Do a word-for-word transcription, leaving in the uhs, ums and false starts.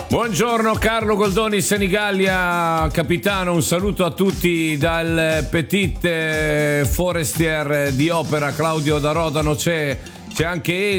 Buongiorno Carlo Goldoni, Senigallia, capitano, un saluto a tutti dal Petit Forestier di Opera, Claudio da Rodano, c'è, c'è anche